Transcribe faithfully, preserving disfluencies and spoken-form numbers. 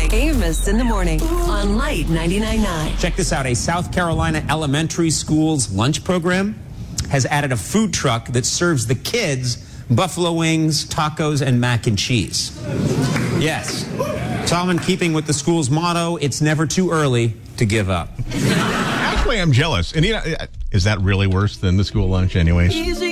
Amos in the morning on Light ninety-nine point nine. Check this out. A South Carolina elementary school's lunch program has added a food truck that serves the kids buffalo wings, tacos, and mac and cheese. Yes. It's all in keeping with the school's motto, it's never too early to give up. Actually, I'm jealous. And you know, is that really worse than the school lunch anyways? Easy